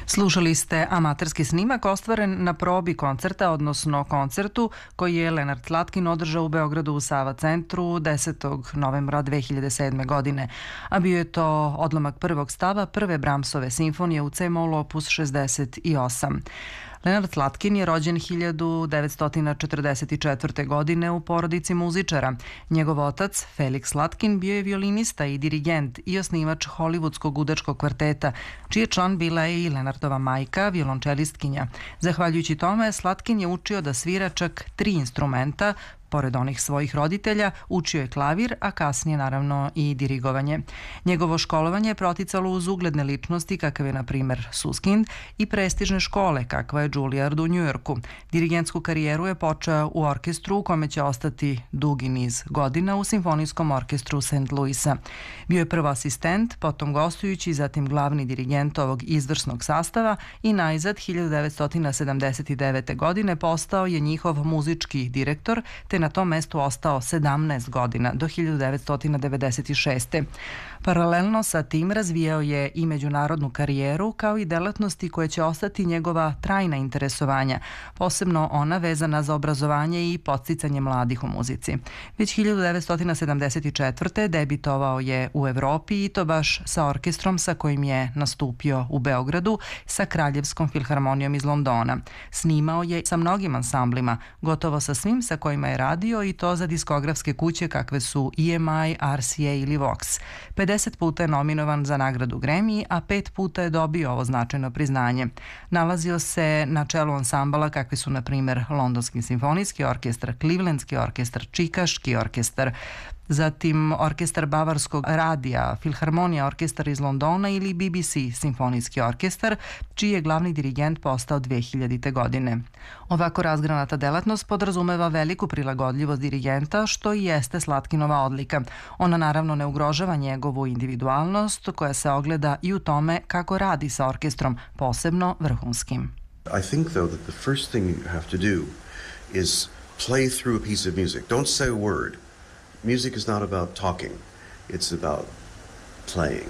Slušali ste amaterski snimak ostvaren na probi koncerta, odnosno koncertu koji je Lenard Slatkin održao u Beogradu u Sava centru 10. novembra 2007. godine, a bio je to odlomak prvog stava prve Brahmsove simfonije u C-molu opus 68. Lenard Slatkin je rođen 1944. godine u porodici muzičara. Njegov otac, Felix Slatkin, bio je violinista i dirigent i osnivač hollywoodskog udačkog kvarteta, čiji je član bila je i Lenardova majka, violončelistkinja. Zahvaljujući tome, Slatkin je učio da svira čak 3 instrumenta. Pored onih svojih roditelja, učio je klavir, a kasnije naravno i dirigovanje. Njegovo školovanje je proticalo uz ugledne ličnosti kakav je na primer Suskind i prestižne škole kakva je Juilliard u Njujorku. Dirigentsku karijeru je počeo u orkestru u kome će ostati dugi niz godina u Simfonijskom orkestru St. Louisa. Bio je prvo asistent, potom gostujući, zatim glavni dirigent ovog izvrsnog sastava i najzad 1979. godine postao je njihov muzički direktor, te na tom mestu ostao 17 godina do 1996. Paralelno sa tim razvijao je i međunarodnu karijeru kao i delatnosti koje će ostati njegova trajna interesovanja, posebno ona vezana za obrazovanje i podsticanje mladih u muzici. Već 1974. debitovao je u Evropi i to baš sa orkestrom sa kojim je nastupio u Beogradu sa Kraljevskom filharmonijom iz Londona. Snimao je sa mnogim ansamblima, gotovo sa svim sa kojima je radio i to za diskografske kuće kakve su EMI, RCA ili Vox. 50 puta je nominovan za nagradu Grammy, a 5 puta je dobio ovo značajno priznanje. Nalazio se na čelu ansambala kakvi su, na primer, Londonski simfonijski orkestar, Clevelandski orkestar, Čikaški orkestar, zatim orkestar Bavarskog radija, Filharmonija orkestar iz Londona ili BBC simfonijski orkestar, čiji je glavni dirigent postao 2000. godine. Ovako razgranata delatnost podrazumeva veliku prilagodljivost dirigenta, što i jeste Slatkinova odlika. Ona naravno ne ugrožava njegovu individualnost, koja se ogleda i u tome kako radi sa orkestrom, posebno vrhunskim. I think though that the first thing you have to do is play through a piece of music. Don't say a word. Music is not about talking, it's about playing.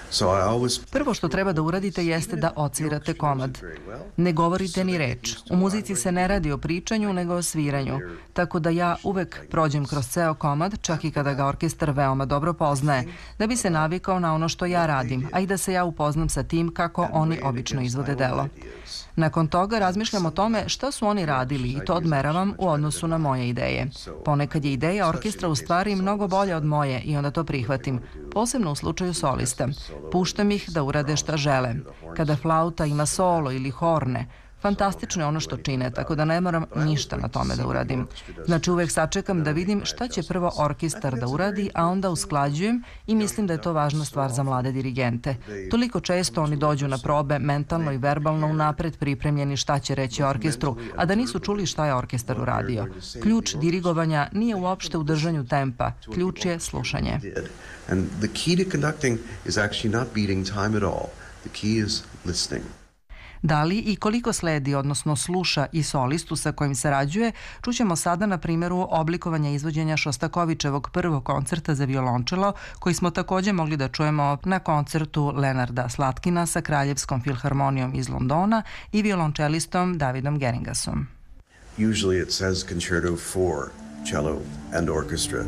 Prvo što treba da uradite jeste da odsvirate komad. Ne govorite ni reč. U muzici se ne radi o pričanju, nego o sviranju. Tako da ja uvek prođem kroz ceo komad, čak i kada ga orkestar veoma dobro poznaje, da bi se navikao na ono što ja radim, a i da se ja upoznam sa tim kako oni obično izvode delo. Nakon toga razmišljam o tome šta su oni radili i to odmeravam u odnosu na moje ideje. Ponekad je ideja orkestra u stvari mnogo bolja od moje i onda to prihvatim, posebno u slučaju solista. Puštam ih da urade šta žele. Kada flauta ima solo ili horne, fantastično je ono što čine, tako da ne moram ništa na tome da uradim. Znači uvek sačekam da vidim šta će prvo orkestar da uradi, a onda usklađujem i mislim da je to važna stvar za mlade dirigente. Toliko često oni dođu na probe mentalno i verbalno unapred pripremljeni šta će reći orkestru, a da nisu čuli šta je orkestar uradio. Ključ dirigovanja nije uopšte u držanju tempa, ključ je slušanje. And the key to conducting is actually not beating time at all. The key is listening. Da li i koliko sledi, odnosno sluša i solistu sa kojim sarađuje, čućemo sada na primjeru oblikovanja izvođenja Šostakovičevog prvog koncerta za violončelo, koji smo takođe mogli da čujemo na koncertu Lenarda Slatkina sa Kraljevskom filharmonijom iz Londona i violončelistom Davidom Geringasom. Usually it says concerto for cello and orchestra.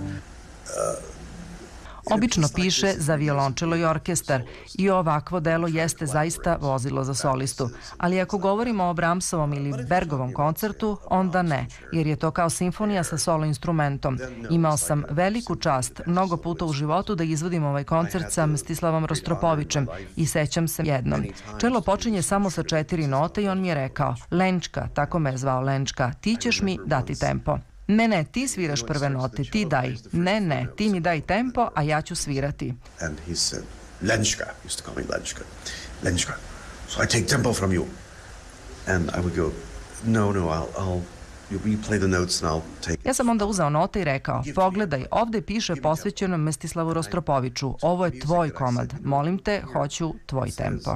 Obično piše za violončelo i orkestar i ovakvo delo jeste zaista vozilo za solistu. Ali ako govorimo o Brahmsovom ili Bergovom koncertu, onda ne, jer je to kao simfonija sa solo instrumentom. Imao sam veliku čast mnogo puta u životu da izvodim ovaj koncert sa Mstislavom Rostropovićem i sećam se jednom. Čelo počinje samo sa 4 note i on mi je rekao: Lenčka, tako me je zvao Lenčka, ti ćeš mi dati tempo. Ne, ti sviraš prve note, ti daj. Ne, ti mi daj tempo, a ja ću svirati. And he said, Lenčka, used to call me Lenčka. Lenčka, so I take tempo from you. And I would go, no, I'll you play the notes and I'll take... Ja sam onda uzeo note i rekao: pogledaj, ovde piše posvećeno Mstislavu Rostropoviću. Ovo je tvoj komad. Molim te, hoću tvoj tempo.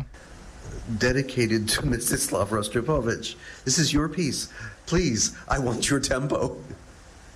Dedicated to Mstislav Rostropovich. This is your piece. Please, I want your tempo.